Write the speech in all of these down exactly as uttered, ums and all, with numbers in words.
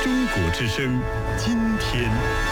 中国之声，今天。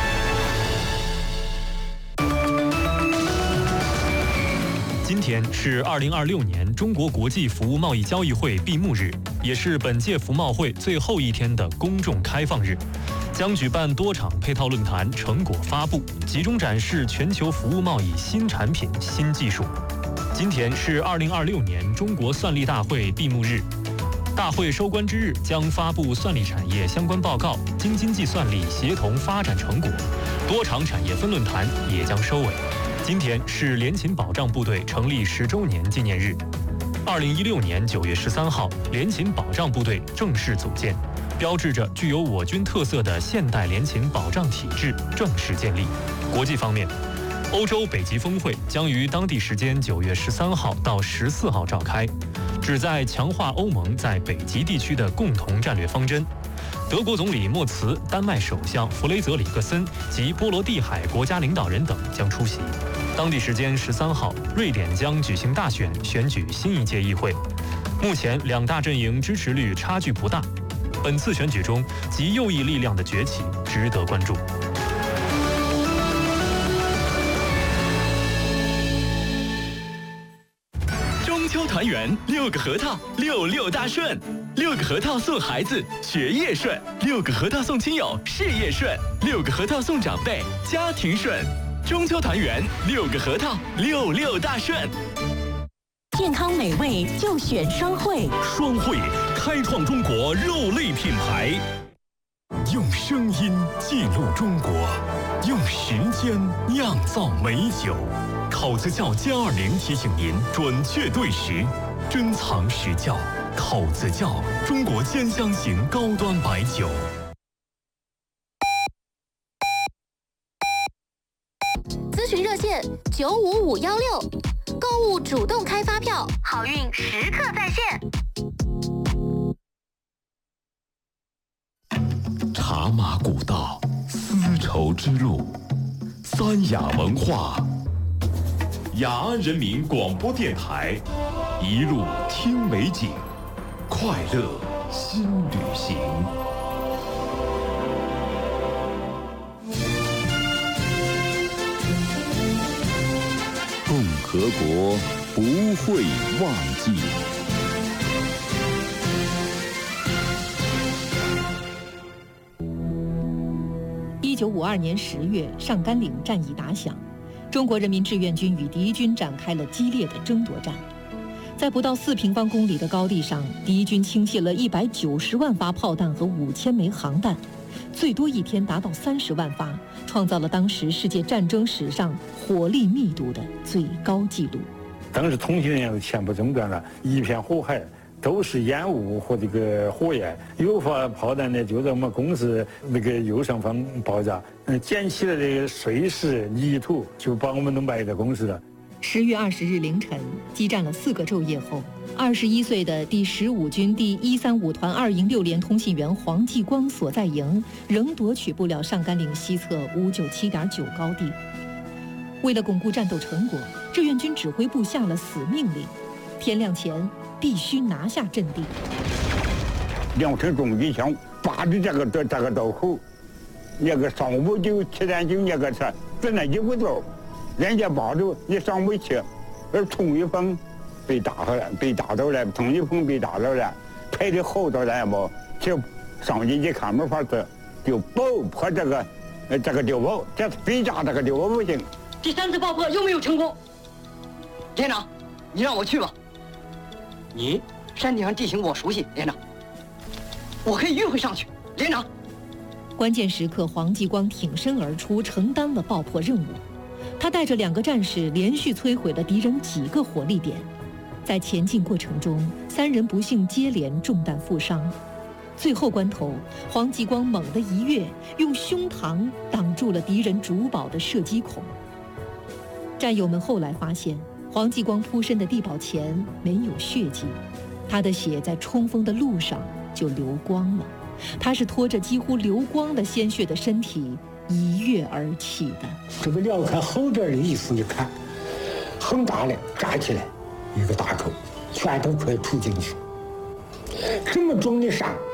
今天是二零二六年中国国际服务贸易交易会闭幕日，也是本届服贸会最后一天的公众开放日，将举办多场配套论坛成果发布，集中展示全球服务贸易新产品、新技术。今天是二零二六年中国算力大会闭幕日，大会收官之日将发布算力产业相关报告、京津冀算力协同发展成果，多场产业分论坛也将收尾。今天是联勤保障部队成立十周年纪念日。二零一六年九月十三号，联勤保障部队正式组建，标志着具有我军特色的现代联勤保障体制正式建立。国际方面，欧洲北极峰会将于当地时间九月十三号到十四号召开，旨在强化欧盟在北极地区的共同战略方针。德国总理默茨、丹麦首相弗雷泽里克森及波罗的海国家领导人等将出席。当地时间十三号，瑞典将举行大选，选举新一届议会。目前两大阵营支持率差距不大。本次选举中，极右翼力量的崛起值得关注。 中秋团圆，六个核桃，六六大顺。六个核桃送孩子，学业顺；六个核桃送亲友，事业顺；六个核桃送长辈，家庭顺。中秋团圆，六个核桃，六六大顺。 健康美味就选双汇， 双汇开创中国肉类品牌，用声音记录中国，用时间酿造美酒。考子窖歼二零提醒您准确对时，珍藏实窖。口子窖，中国兼香型高端白酒。 咨询热线九五五幺六，购物主动开发票，好运时刻在线。 茶马古道，丝绸之路，三雅文化。雅安人民广播电台，一路听美景。快乐新旅行。共和国不会忘记。 一九五二年十月，上甘岭战役打响，中国人民志愿军与敌军展开了激烈的争夺战。在不到四平方公里的高地上，敌军倾泻了一百九十万发炮弹和五千枚航弹，最多一天达到三十万发，创造了当时世界战争史上火力密度的最高纪录。 当时通信人员都前不中断了，一片火海，都是烟雾和这个火焰。有发炮弹呢，就在我们公司那个右上方爆炸，嗯，溅起了这个碎石泥土，就把我们都埋在公司了。 十月二十日凌晨，激战了四个昼夜后，二十一岁的第十五军第一三五团二营六连通信员黄继光所在营仍夺取不了上甘岭西侧五九七点九高地。为了巩固战斗成果，志愿军指挥部下了死命令：天亮前必须拿下阵地。 两挺重机枪把着这个这这个道口，那个上午就七点钟那个车本来就不走。人家抱着你上不去，而冲一风被打下来，被打到了，冲一风被打到了，排的后头来嘛，就上去一看没法子，就爆破这个呃这个碉堡，这是非炸这个碉堡不行。 第三次爆破有没有成功？连长，你让我去吧。你山顶上地形我熟悉，连长，我可以迂回上去。连长， 关键时刻，黄继光挺身而出，承担了爆破任务。他带着两个战士连续摧毁了敌人几个火力点，在前进过程中，三人不幸接连中弹负伤。最后关头，黄继光猛地一跃，用胸膛挡住了敌人主堡的射击孔。战友们后来发现，黄继光扑身的地堡前没有血迹，他的血在冲锋的路上就流光了。他是拖着几乎流光的鲜血的身体一跃而起的。 这个撩开后边的衣服一看，很大的扎起来一个大口，全都快吐进去。这么重的伤，